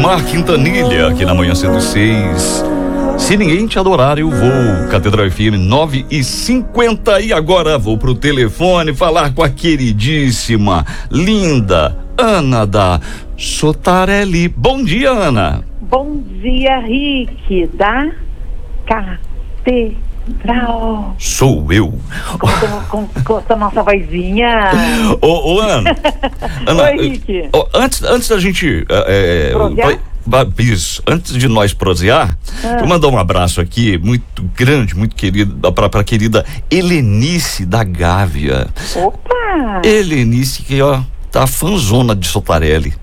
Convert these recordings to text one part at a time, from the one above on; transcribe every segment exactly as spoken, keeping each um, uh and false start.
Gilmar Quintanilha, aqui na Manhã cento e seis. Se ninguém te adorar, eu vou. Catedral F M nove e cinquenta. E agora vou pro telefone falar com a queridíssima, linda Ana da Sotarelli. Bom dia, Ana. Bom dia, Rick, da Catedral. Sou eu. Com, com, com essa nossa vozinha. Ô, ô Ana. Ana, Oi, Rick. Ó, antes, antes da gente. É, Prosear? Ba- Isso, antes de nós prosear, Ah. eu mandar um abraço aqui, muito grande, muito querido, para a querida Helenice da Gávea. Opa! Helenice, que ó, tá fanzona de Sotarelli.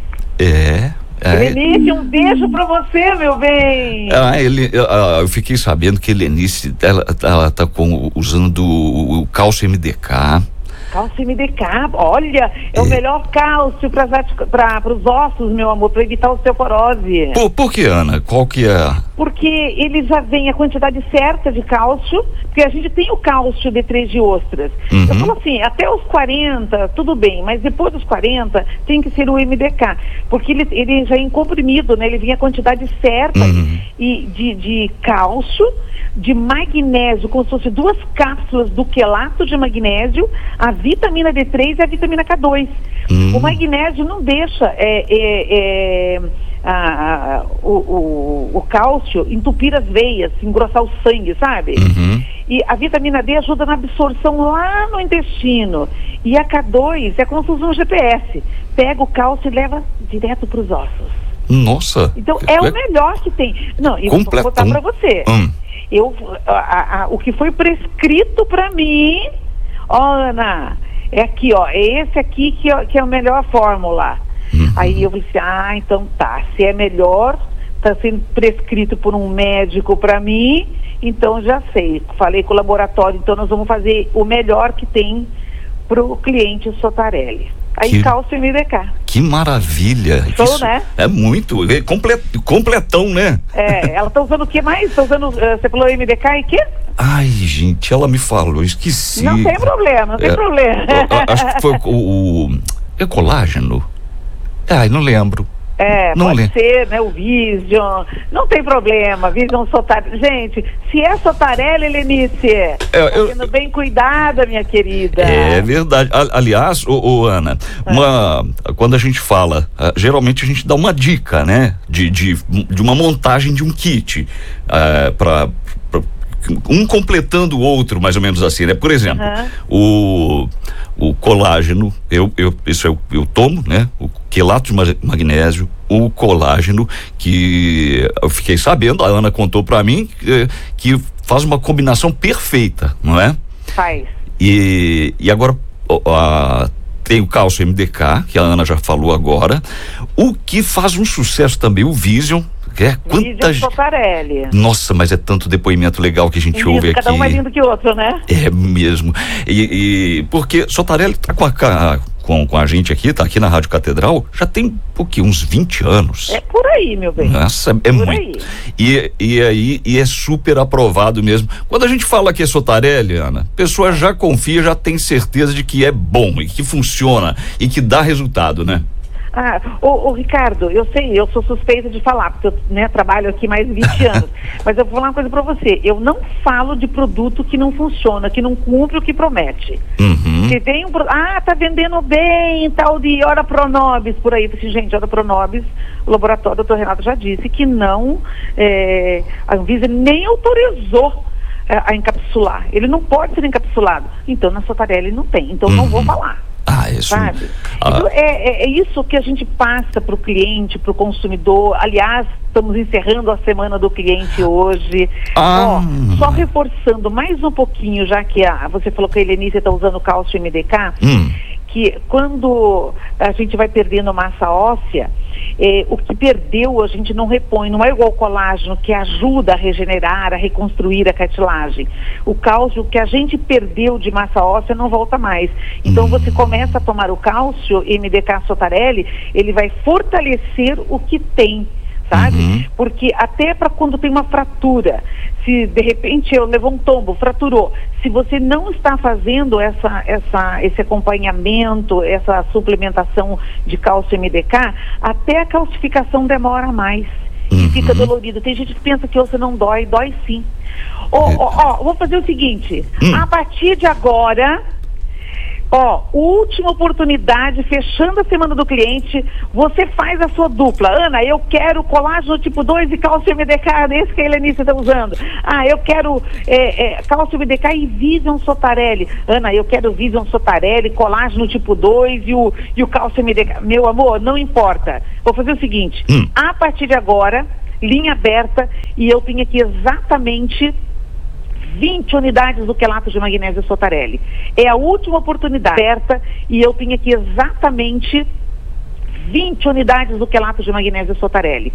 É. é. Helenice, um beijo pra você, meu bem. Ah, ele, ah, eu fiquei sabendo que Helenice, ela, ela tá com, usando o, o cálcio M D K. Cálcio M D K, olha, é, o melhor cálcio para os ossos, meu amor, para evitar osteoporose. Por, por que, Ana? Qual que é? Porque ele já vem a quantidade certa de cálcio, porque a gente tem o cálcio D três de ostras. Uhum. Eu falo assim, até os quarenta, tudo bem, mas depois dos quarenta tem que ser o M D K, porque ele, ele já é em comprimido, né? Ele vem a quantidade certa Uhum. e de, de cálcio, de magnésio, como se fosse duas cápsulas do quelato de magnésio, a vitamina D três e a vitamina K dois. Hum. O magnésio não deixa é, é, é, a, a, o, o, o cálcio entupir as veias, engrossar o sangue, sabe? Uhum. E a vitamina D ajuda na absorção lá no intestino. E a K dois é como se fosse um G P S. Pega o cálcio e leva direto para os ossos. Nossa. Então é o melhor que tem. Não, eu vou Completão. botar para você. Hum. Eu, a, a, a, o que foi prescrito para mim, ó, Ana, é aqui, ó, é esse aqui que, ó, que é a melhor fórmula. Uhum. Aí eu falei assim, ah, então tá, se é melhor, tá sendo prescrito por um médico para mim, então já sei. Falei com o laboratório, então nós vamos fazer o melhor que tem pro cliente Sotarelli. Aí Que- cálcio M D K. Que maravilha. Show, Isso né? É muito. É comple- completão, né? É, ela tá usando o que mais? Tá usando, uh, você falou M D K e quê? Ai, gente, ela me falou, esqueci. Não tem problema, não tem É, problema. eu- eu acho que foi o, o. É colágeno? Ai, não lembro. É, Não pode lê. ser, né, o Vision, não tem problema, Vision Sotarelli. Gente, se é Sotarelli, Helenice, tá eu- sendo bem cuidada, minha querida. É verdade. A- Aliás, ô, ô, Ana, uma, quando a gente fala, ah, geralmente a gente dá uma dica, né? De, de, de uma montagem de um kit. ah, pra, pra- um completando o outro, mais ou menos assim, né? Por exemplo, Aham. o, o colágeno, eu, eu, isso eu, eu tomo, né? O quelato de ma- magnésio, o colágeno, que eu fiquei sabendo, a Ana contou pra mim, que, que faz uma combinação perfeita, não é? Faz. E, e agora ó, a- tem o cálcio M D K, que a Ana já falou agora. O que faz um sucesso também, o Vision. Que é quanta Vision ge- Sotarelli. Nossa, mas é tanto depoimento legal que a gente Lindo, ouve cada aqui. um mais lindo que o outro, né? É mesmo. E, e porque Sotarelli tá com a, ca- com, com a gente aqui, tá aqui na Rádio Catedral, já tem o quê? Uns vinte anos. É por aí, meu bem. Nossa, é Por muito. aí. E, e aí, e é super aprovado mesmo. Quando a gente fala que é Sotarelli, Ana, a pessoa já confia, já tem certeza de que é bom e que funciona e que dá resultado, né? Ah, ô, ô, Ricardo, eu sei, eu sou suspeita de falar, porque eu, né, trabalho aqui mais de vinte anos, mas eu vou falar uma coisa pra você, eu não falo de produto que não funciona, que não cumpre o que promete. Uhum. Se tem um pro- ah, tá vendendo bem, tal de Ora Pronobis por aí, eu falei assim, gente, Ora Pronobis, o laboratório, o doutor Renato já disse que não, é, a Anvisa nem autorizou é, a encapsular, ele não pode ser encapsulado, então na Sotarelli não tem, então não vou Uhum. falar. Ah, isso. Sabe? Ah. Então, é, é- é isso que a gente passa para o cliente, para o consumidor. Aliás, estamos encerrando a semana do cliente hoje. Ah. Ó, só reforçando mais um pouquinho, já que a, você falou que a Helenice está usando cálcio M D K, Hum. que quando a gente vai perdendo massa óssea, eh, o que perdeu a gente não repõe, não é igual o colágeno que ajuda a regenerar, a reconstruir a cartilagem. O cálcio que a gente perdeu de massa óssea não volta mais. Então Hum. você começa a tomar o cálcio M D K Sotarelli, ele vai fortalecer o que tem sabe? Uhum. Porque até para quando tem uma fratura, se de repente eu levou um tombo, fraturou, se você não está fazendo essa, essa, esse acompanhamento, essa suplementação de cálcio M D K, até a calcificação demora mais. Uhum. E fica dolorido. Tem gente que pensa que osso não dói, dói sim. Ó, ó, ó, vou fazer o seguinte, hum. a partir de agora, ó, última oportunidade, fechando a semana do cliente, você faz a sua dupla. Ana, eu quero colágeno tipo dois e cálcio M D K, esse que a Helenice está usando. Ah, eu quero é, é, cálcio M D K e Vision Sotarelli. Ana, eu quero Vision Sotarelli, colágeno tipo dois e o, e o cálcio M D K. Meu amor, não importa. Vou fazer o seguinte, hum. a partir de agora, linha aberta, e eu tenho aqui exatamente vinte unidades do quelato de magnésio Sotarelli. É a última oportunidade aberta e eu tenho aqui exatamente vinte unidades do quelato de magnésio Sotarelli.